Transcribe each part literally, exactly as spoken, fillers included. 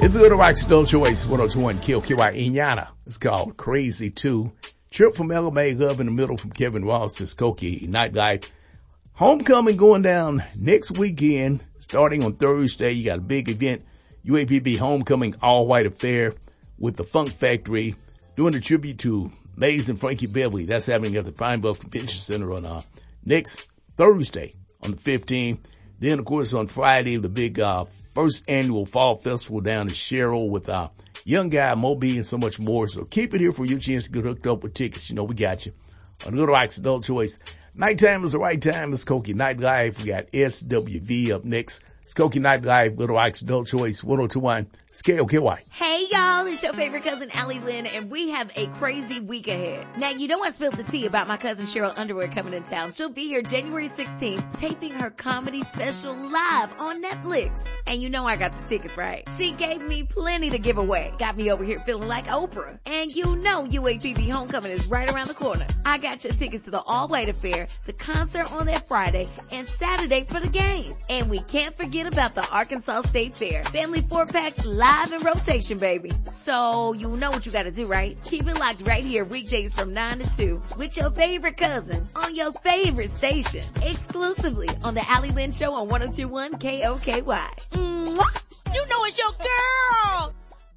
It's a Little Rock's Adult Choice, one oh two point one K O K Y Inyana. It's called Crazy two. Trip from L M A Hub in the middle from Kevin Ross to Skokie Nightlife. Homecoming going down next weekend, starting on Thursday. You got a big event, U A P B Homecoming All-White Affair with the Funk Factory, doing a tribute to Maze and Frankie Beverly. That's happening at the Pine Bluff Convention Center on uh, next Thursday on the fifteenth. Then, of course, on Friday, the big uh first annual Fall Festival down in Sherrill with uh Young Guy, Moby, and so much more. So keep it here for your chance to get hooked up with tickets. You know we got you. On Little Rock's Adult Choice. Nighttime is the right time. It's Skokie Nightlife. We got S W V up next. Skokie Nightlife, Little Rock's Adult Choice, one oh two point one K O K Y. Hey y'all, it's your favorite cousin Allie Lynn, and we have a crazy week ahead. Now you know I spilled the tea about my cousin Cheryl Underwood coming in town. She'll be here January sixteenth, taping her comedy special live on Netflix. And you know I got the tickets right. She gave me plenty to give away. Got me over here feeling like Oprah. And you know U A P B Homecoming is right around the corner. I got your tickets to the All-White Affair, the concert on that Friday, and Saturday for the game. And we can't forget about the Arkansas State Fair. Family four-packs live in rotation, baby. So you know what you gotta do, right? Keep it locked right here weekdays from nine to two with your favorite cousin on your favorite station. Exclusively on the Allie Lynn Show on one oh two point one K O K Y. Mwah! You know it's your girl!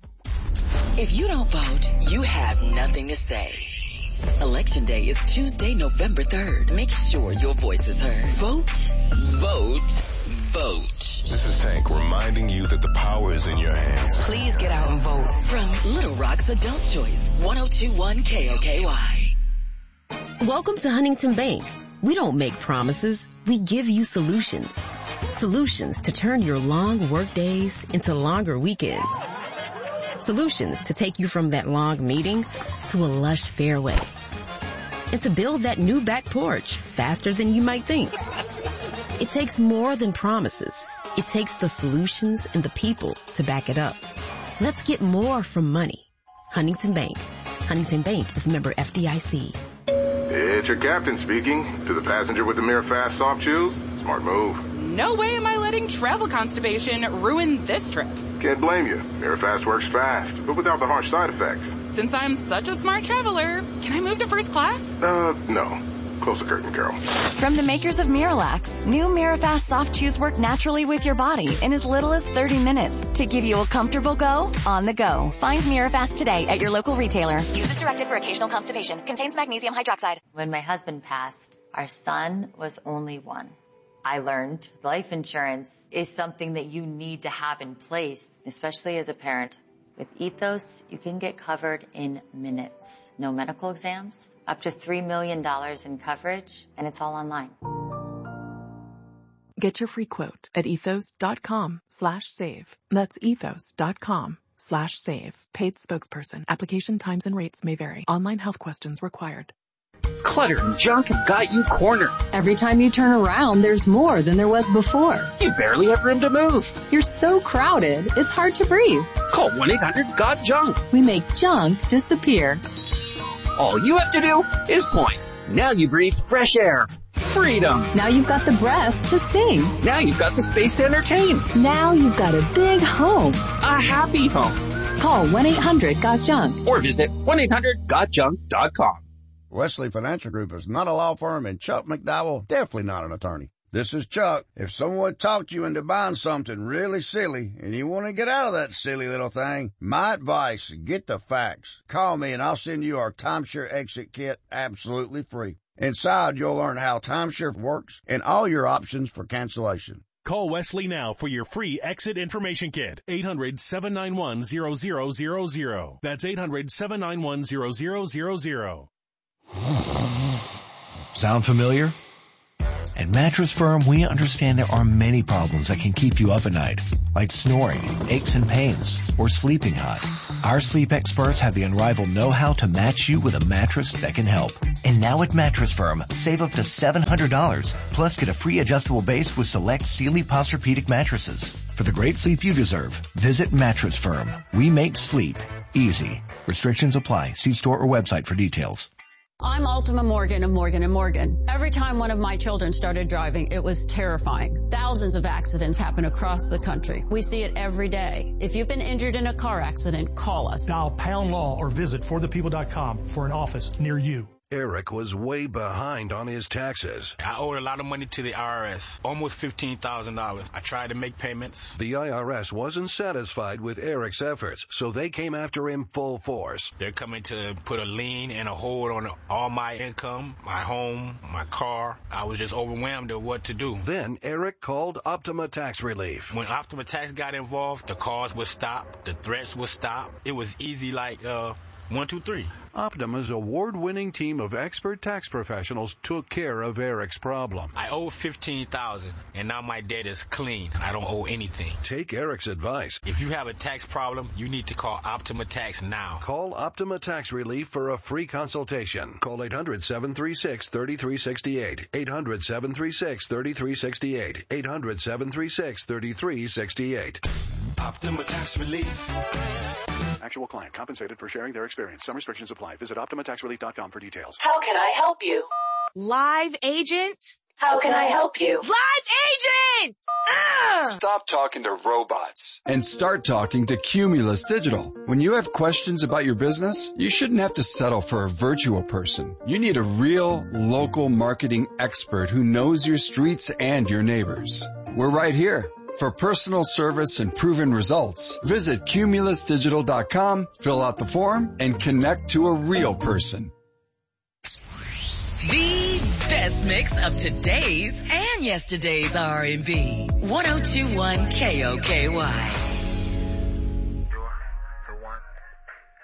If you don't vote, you have nothing to say. Election Day is Tuesday, November third. Make sure your voice is heard. Vote, vote, vote. This is Tank reminding you that the power is in your hands. Please get out and vote. From Little Rock's Adult Choice, one oh two point one K O K Y. Welcome to Huntington Bank. We don't make promises. We give you solutions. Solutions to turn your long work days into longer weekends. Solutions to take you from that long meeting to a lush fairway. And to build that new back porch faster than you might think. It takes more than promises. It takes the solutions and the people to back it up. Let's get more from money. Huntington Bank. Huntington Bank is member F D I C. It's your captain speaking. To the passenger with the Mirror Fast soft chews, smart move. No way am I letting travel constipation ruin this trip. Can't blame you. Mirror Fast works fast, but without the harsh side effects. Since I'm such a smart traveler, can I move to first class? Uh, no. Close the curtain, Carol. From the makers of Miralax, new Mirafast soft chews work naturally with your body in as little as thirty minutes to give you a comfortable go on the go. Find Mirafast today at your local retailer. Use as directed for occasional constipation. Contains magnesium hydroxide. When my husband passed, our son was only one. I learned life insurance is something that you need to have in place, especially as a parent. With Ethos, you can get covered in minutes. No medical exams, up to three million dollars in coverage, and it's all online. Get your free quote at ethos.com slash save. That's ethos.com slash save. Paid spokesperson. Application times and rates may vary. Online health questions required. Clutter and junk have got you cornered. Every time you turn around, there's more than there was before. You barely have room to move. You're so crowded, it's hard to breathe. Call one eight hundred got junk. We make junk disappear. All you have to do is point. Now you breathe fresh air. Freedom. Now you've got the breath to sing. Now you've got the space to entertain. Now you've got a big home. A happy home. Call one eight hundred got junk. Or visit one eight hundred got junk dot com. Wesley Financial Group is not a law firm, and Chuck McDowell definitely not an attorney. This is Chuck. If someone talked you into buying something really silly and you want to get out of that silly little thing, my advice, get the facts. Call me and I'll send you our timeshare exit kit absolutely free. Inside, you'll learn how timeshare works and all your options for cancellation. Call Wesley now for your free exit information kit. eight hundred, seven nine one, zero zero zero zero. That's eight hundred, seven nine one, zero zero zero zero. Sound familiar? At Mattress Firm, we understand there are many problems that can keep you up at night, like snoring, aches and pains, or sleeping hot. Our sleep experts have the unrivaled know-how to match you with a mattress that can help. And now at Mattress Firm, save up to seven hundred dollars, plus get a free adjustable base with select Sealy Posturepedic mattresses. For the great sleep you deserve, visit Mattress Firm. We make sleep easy. Restrictions apply. See store or website for details. I'm Ultima Morgan of Morgan and Morgan. Every time one of my children started driving, it was terrifying. Thousands of accidents happen across the country. We see it every day. If you've been injured in a car accident, call us. Dial Pound Law or visit for the people dot com for an office near you. Eric was way behind on his taxes. I owed a lot of money to the I R S, almost fifteen thousand dollars. I tried to make payments. The I R S wasn't satisfied with Eric's efforts, so they came after him full force. They're coming to put a lien and a hold on all my income, my home, my car. I was just overwhelmed at what to do. Then Eric called Optima Tax Relief. When Optima Tax got involved, the calls would stop, the threats would stop. It was easy like, uh, one, two, three. Optima's award-winning team of expert tax professionals took care of Eric's problem. I owe fifteen thousand dollars, and now my debt is clean. I don't owe anything. Take Eric's advice. If you have a tax problem, you need to call Optima Tax now. Call Optima Tax Relief for a free consultation. Call eight hundred, seven three six, three three six eight. eight hundred, seven three six, three three six eight. eight hundred, seven three six, three three six eight. Optima Tax Relief. Actual client compensated for sharing their experience. Some restrictions apply. Visit Optima Tax Relief dot com for details. How can I help you? Live agent? How can I help you? Live agent! Ugh! Stop talking to robots and start talking to Cumulus Digital. When you have questions about your business, you shouldn't have to settle for a virtual person. You need a real local marketing expert who knows your streets and your neighbors. We're right here. For personal service and proven results, visit Cumulus Digital dot com, fill out the form, and connect to a real person. The best mix of today's and yesterday's R and B. one oh two point one K O K Y.